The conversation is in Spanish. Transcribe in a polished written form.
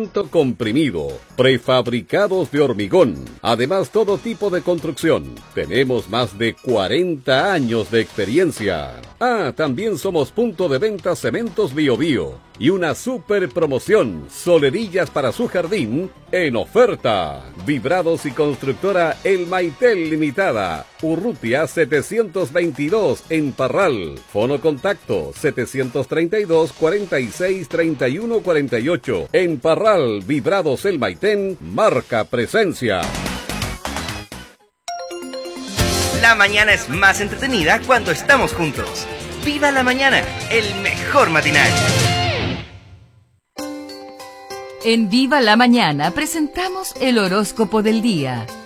cemento comprimido, prefabricados de hormigón, además todo tipo de construcción. Tenemos más de 40 años de experiencia. También somos punto de venta Cementos Bio Bio y una super promoción, solerillas para su jardín en oferta. Vibrados y constructora El Maitel Limitada, Urrutia 722 en Parral. Fono contacto 732 46 31 48. En Parral, Vibrados El Maitén, marca presencia. La mañana es más entretenida cuando estamos juntos. ¡Viva la mañana! El mejor matinal. En Viva la Mañana presentamos el horóscopo del día.